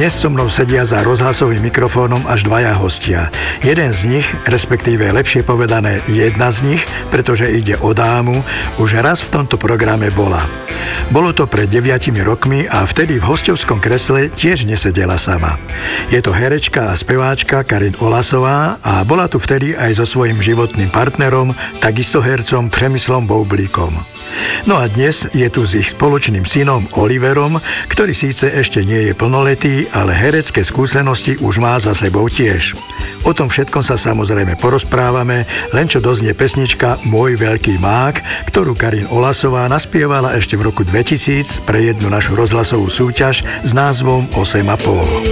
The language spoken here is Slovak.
Dnes so mnou sedia za rozhlasovým mikrofónom až dvaja hostia. Jeden z nich, respektíve lepšie povedané jedna z nich, pretože ide o dámu, už raz v tomto programe bola. Bolo to pred 9 rokmi a vtedy v hosťovskom kresle tiež nesedela sama. Je to herečka a speváčka Karin Olasová a bola tu vtedy aj so svojím životným partnerom, takisto hercom Přemyslom Boublíkom. No a dnes je tu s ich spoločným synom Oliverom, ktorý síce ešte nie je plnoletý, ale herecké skúsenosti už má za sebou tiež. O tom všetkom sa samozrejme porozprávame, len čo doznie pesnička Môj veľký mák, ktorú Karin Olasová naspievala ešte v roku 2000 pre jednu našu rozhlasovú súťaž s názvom 8,5.